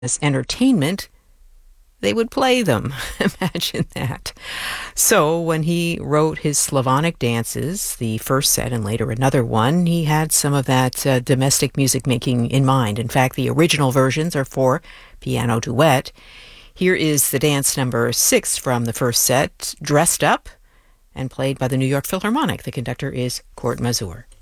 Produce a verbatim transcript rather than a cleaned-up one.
as entertainment, they would play them. Imagine that. So when he wrote his Slavonic dances, the first set and later another one, he had some of that uh, domestic music making in mind. In fact, the original versions are for piano duet. Here is the dance number six from the first set, Dressed Up, and played by the New York Philharmonic. The conductor is Kurt Masur.